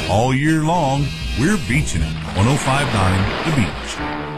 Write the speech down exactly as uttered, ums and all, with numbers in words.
All year long, we're beaching it. ten fifty-nine The Beach.